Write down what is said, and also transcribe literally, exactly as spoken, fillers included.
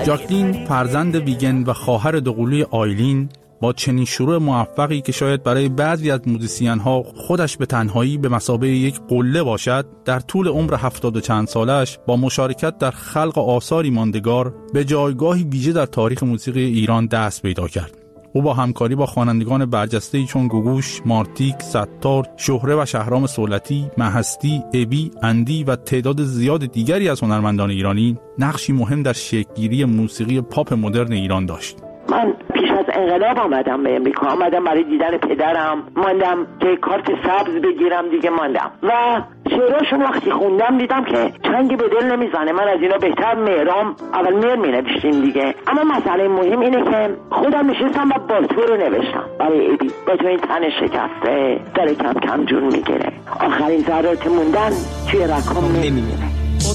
جاکلین فرزند ویگن و خواهر دوقلوی آیلین با چنین شروع موفقی که شاید برای بعضی از موزیسین‌ها خودش به تنهایی به مثابه یک قله باشد، در طول عمر هفتاد و چند سالش با مشارکت در خلق آثاری ماندگار به جایگاهی ویژه در تاریخ موسیقی ایران دست پیدا کرد. او با همکاری با خوانندگان برجسته‌ای چون گوگوش، مارتیک، ستار، شهره و شهرام صولتی، مهستی، ابی، اندی و تعداد زیاد دیگری از هنرمندان ایرانی نقشی مهم در شکل‌گیری موسیقی پاپ مدرن ایران داشت. من پیش از انقلاب آمدم به امریکا، آمدم برای دیدن پدرم، ماندم که کارت سبز بگیرم، دیگه ماندم و شعراشون وقتی خوندم دیدم که چنگی به دل نمیزنه. من از اینا بهتر مهرام اول مهر می نوشتیم دیگه. اما مسئله مهم اینه که خودم نشستم و بالتو رو نوشتم برای ابی. با تو این تن شکسته داره کم کم جون میگیره، آخرین ذرات موندن توی رکام نمیمونه.